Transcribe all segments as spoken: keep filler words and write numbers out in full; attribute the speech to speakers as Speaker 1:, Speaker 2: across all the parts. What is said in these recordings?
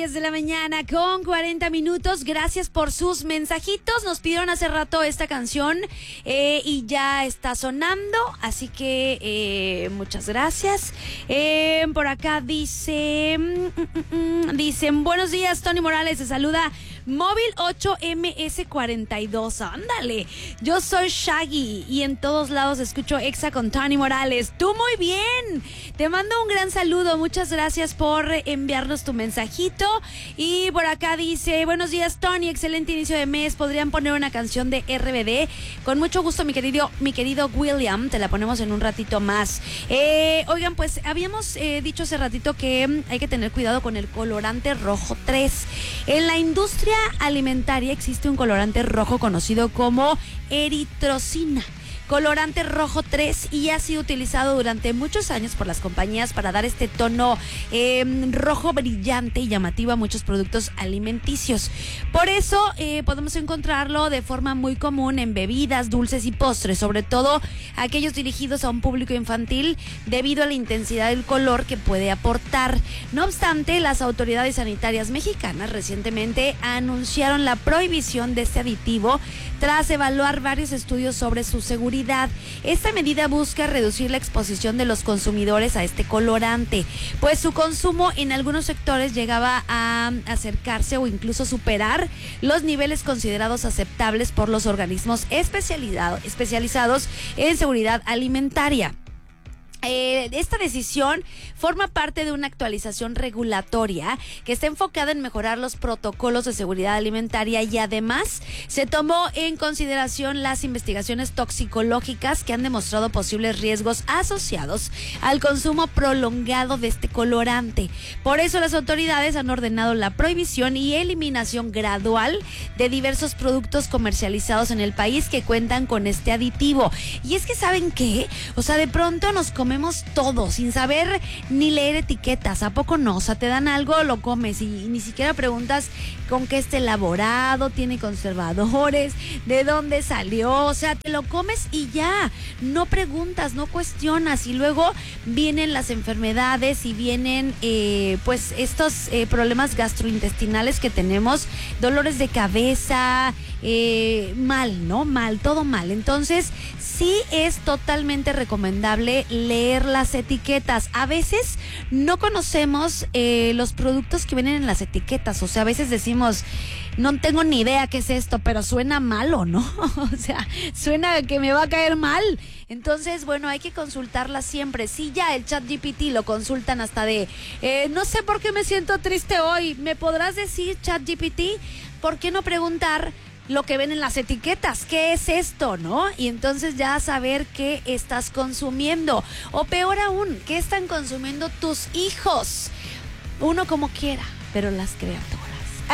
Speaker 1: diez de la mañana con cuarenta minutos. Gracias por sus mensajitos. Nos pidieron hace rato esta canción eh, y ya está sonando, así que eh, muchas gracias. Eh, por acá dice mm, mm, mm, dicen buenos días, Tony Morales, se saluda Móvil ocho M S cuarenta y dos. Ándale, yo soy Shaggy y en todos lados escucho Exa con Tony Morales. Tú muy bien, te mando un gran saludo, muchas gracias por enviarnos tu mensajito. Y por acá dice buenos días, Tony, excelente inicio de mes, podrían poner una canción de R B D. Con mucho gusto, mi querido mi querido William, te la ponemos en un ratito más. eh, oigan, pues habíamos eh, dicho hace ratito que hay que tener cuidado con el colorante rojo tres. En la industria alimentaria existe un colorante rojo conocido como eritrocina, colorante rojo tres, y ha sido utilizado durante muchos años por las compañías para dar este tono eh, rojo brillante y llamativo a muchos productos alimenticios. Por eso eh, podemos encontrarlo de forma muy común en bebidas, dulces y postres, sobre todo aquellos dirigidos a un público infantil debido a la intensidad del color que puede aportar. No obstante, las autoridades sanitarias mexicanas recientemente anunciaron la prohibición de este aditivo tras evaluar varios estudios sobre su seguridad. Esta medida busca reducir la exposición de los consumidores a este colorante, pues su consumo en algunos sectores llegaba a acercarse o incluso superar los niveles considerados aceptables por los organismos especializados en seguridad alimentaria. Eh, esta decisión forma parte de una actualización regulatoria que está enfocada en mejorar los protocolos de seguridad alimentaria, y además se tomó en consideración las investigaciones toxicológicas que han demostrado posibles riesgos asociados al consumo prolongado de este colorante. Por eso las autoridades han ordenado la prohibición y eliminación gradual de diversos productos comercializados en el país que cuentan con este aditivo. Y es que, ¿saben qué? O sea, de pronto nos comemos todo sin saber ni leer etiquetas, ¿a poco no? O sea, te dan algo, lo comes y, y ni siquiera preguntas con qué está elaborado, tiene conservadores, de dónde salió, o sea, te lo comes y ya, no preguntas, no cuestionas, y luego vienen las enfermedades y vienen eh, pues estos eh, problemas gastrointestinales que tenemos, dolores de cabeza, eh, mal, ¿no? Mal, todo mal. Entonces, sí es totalmente recomendable leer las etiquetas. A veces no conocemos eh, los productos que vienen en las etiquetas, o sea, a veces decimos, no tengo ni idea qué es esto, pero suena malo, ¿no? O sea, suena que me va a caer mal. Entonces, bueno, hay que consultarla siempre. Sí, ya el ChatGPT lo consultan hasta de, eh, no sé por qué me siento triste hoy, ¿me podrás decir, ChatGPT? ¿Por qué no preguntar lo que ven en las etiquetas? ¿Qué es esto, no? Y entonces ya saber qué estás consumiendo. O peor aún, ¿qué están consumiendo tus hijos? Uno como quiera, pero las criaturas.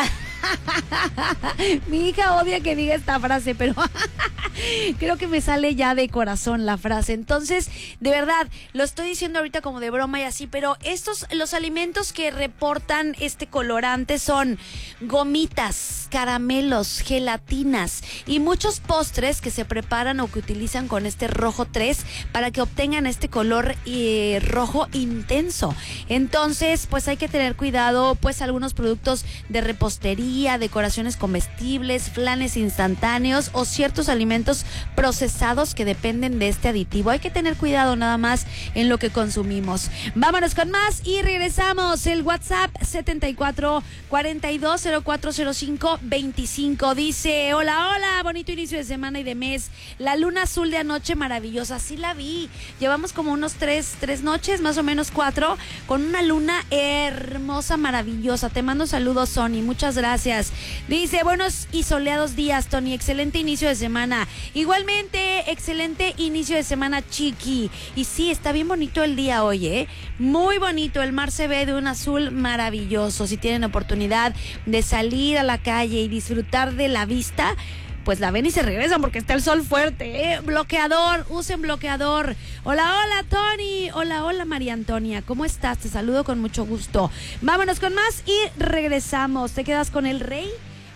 Speaker 1: Mi hija odia que diga esta frase, pero creo que me sale ya de corazón la frase. Entonces, de verdad, lo estoy diciendo ahorita como de broma y así, pero estos, los alimentos que reportan este colorante son gomitas, caramelos, gelatinas y muchos postres que se preparan o que utilizan con este rojo tres para que obtengan este color eh, rojo intenso. Entonces, pues hay que tener cuidado, pues algunos productos de repostería, decoraciones comestibles, flanes instantáneos o ciertos alimentos procesados que dependen de este aditivo. Hay que tener cuidado nada más en lo que consumimos. Vámonos con más y regresamos. El WhatsApp setenta y cuatro cuarenta y dos cero cuatro cero cinco veinticinco dice, hola, hola, bonito inicio de semana y de mes. La luna azul de anoche maravillosa, sí la vi. Llevamos como unos tres, tres noches, más o menos cuatro, con una luna hermosa, maravillosa. Te mando saludos, Sony, muchas gracias. Dice, buenos y soleados días, Tony, excelente inicio de semana. Igualmente, excelente inicio de semana, Chiqui. Y sí, está bien bonito el día hoy, ¿eh? Muy bonito, el mar se ve de un azul maravilloso. Si tienen oportunidad de salir a la calle y disfrutar de la vista, pues la ven y se regresan porque está el sol fuerte, ¿eh? Bloqueador, usen bloqueador. Hola, hola, Tony. Hola, hola, María Antonia. ¿Cómo estás? Te saludo con mucho gusto. Vámonos con más y regresamos. ¿Te quedas con el rey?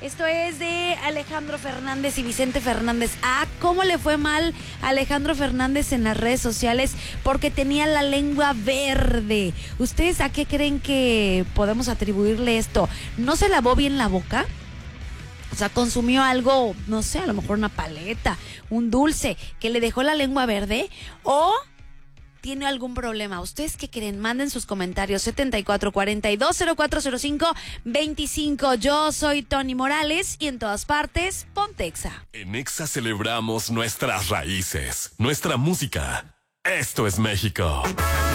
Speaker 1: Esto es de Alejandro Fernández y Vicente Fernández. Ah, ¿cómo le fue mal a Alejandro Fernández en las redes sociales? Porque tenía la lengua verde. ¿Ustedes a qué creen que podemos atribuirle esto? ¿No se lavó bien la boca? O sea, consumió algo, no sé, a lo mejor una paleta, un dulce, que le dejó la lengua verde. ¿O tiene algún problema? ¿Ustedes qué creen? Manden sus comentarios. setenta y cuatro cuarenta y dos cero cuatro cero cinco veinticinco. Yo soy Tony Morales y en todas partes, ponte Exa.
Speaker 2: En Exa celebramos nuestras raíces, nuestra música. Esto es México.